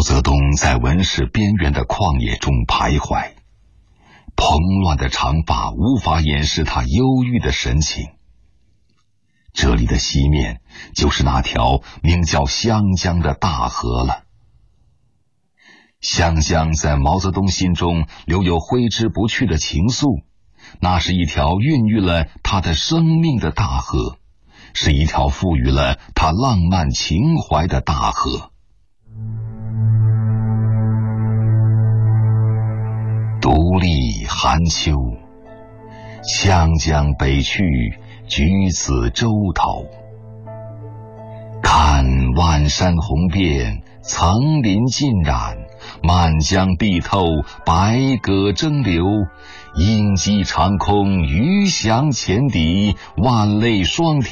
泽东在文氏边缘的旷野中徘徊，蓬乱的长发无法掩饰他忧郁的神情。这里的西面就是那条名叫湘江的大河了。湘江在毛泽东心中留有挥之不去的情愫，那是一条孕育了他的生命的大河，是一条赋予了他浪漫情怀的大河。独立寒秋，湘江北去，举子洲头。看万山红遍，层林尽染，漫江碧透，百舸争流。鹰击长空，鱼翔浅底，万类霜天。